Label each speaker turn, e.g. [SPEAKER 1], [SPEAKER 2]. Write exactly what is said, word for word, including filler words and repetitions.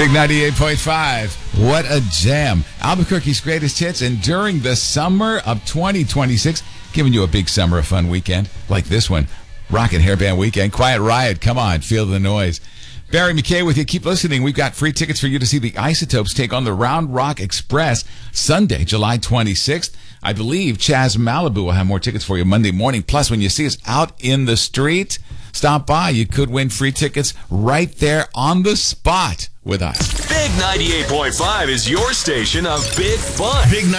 [SPEAKER 1] Big ninety-eight point five. What a jam. Albuquerque's greatest hits, and during the summer of twenty twenty-six, giving you a big summer of fun weekend like this one. Rockin' Hairband Weekend. Quiet Riot. Come on, feel the noise. Barry McKay with you. Keep listening. We've got free tickets for you to see the Isotopes take on the Round Rock Express Sunday, July twenty-sixth. I believe Chaz Malibu will have more tickets for you Monday morning. Plus, when you see us out in the street, stop by. You could win free tickets right there on the spot with us.
[SPEAKER 2] Big ninety-eight point five is your station of big fun. Big